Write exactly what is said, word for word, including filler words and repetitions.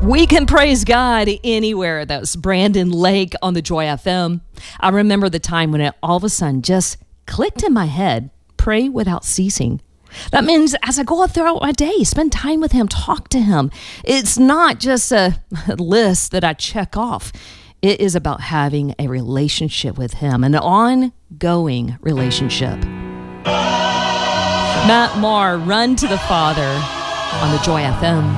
We can praise God anywhere. That was Brandon Lake on the Joy F M. I remember the time when it all of a sudden just clicked in my head, pray without ceasing. That means as I go out throughout my day, spend time with him, talk to him. It's not just a list that I check off. It is about having a relationship with him, an ongoing relationship. Matt Maher, Run to the Father on the Joy F M.